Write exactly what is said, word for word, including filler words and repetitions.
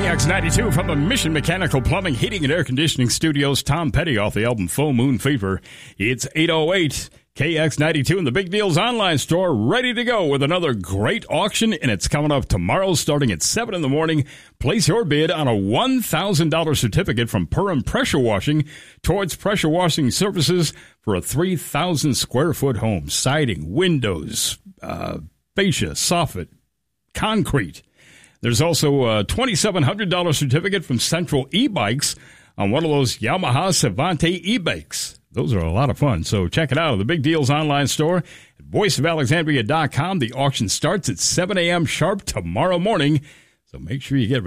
X ninety-two from the Mission Mechanical Plumbing, Heating, and Air Conditioning Studios. Tom Petty off the album Full Moon Fever. It's eight oh eight. K X ninety-two in the Big Deals online store, ready to go with another great auction, and it's coming up tomorrow starting at seven in the morning. Place your bid on a one thousand dollars certificate from Purim Pressure Washing towards pressure washing services for a three thousand square foot home. Siding, windows, uh, fascia, soffit, concrete. There's also a twenty-seven hundred dollars certificate from Central E-Bikes on one of those Yamaha Savante e-bikes. Those are a lot of fun, so check it out at the Big Deals online store at voice of alexandria dot com. The auction starts at seven a.m. sharp tomorrow morning, so make sure you get